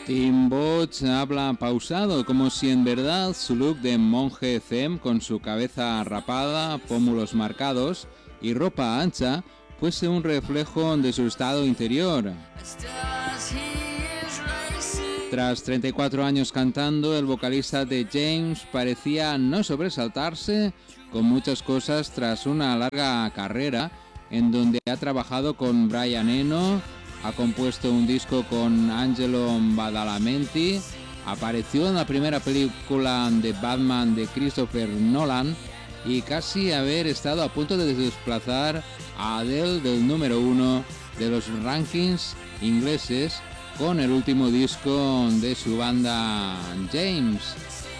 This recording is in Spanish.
Tim Boach habla pausado, como si en verdad su look de monje zen con su cabeza rapada, pómulos marcados y ropa ancha fuese un reflejo de su estado interior. Tras 34 años cantando, el vocalista de James parecía no sobresaltarse con muchas cosas tras una larga carrera en donde ha trabajado con Brian Eno, ha compuesto un disco con Angelo Badalamenti, apareció en la primera película de Batman de Christopher Nolan y casi haber estado a punto de desplazar a Adele del número 1 de los rankings ingleses con el último disco de su banda James.